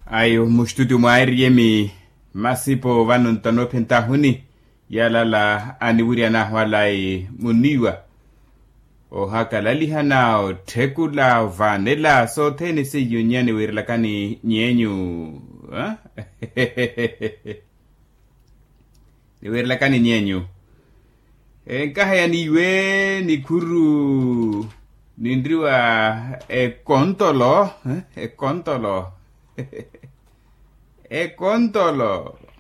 ayo mustudio mwairi yemi masipo vanu ntano pentahuni yalala aniwiriana hwalai muniwa o hakalaliha o tekula vanela so teni si yunyani wirilakani nyenyu wirilakani nyenyu nkahaya niwe nikuru nindriwa kontolo kontolo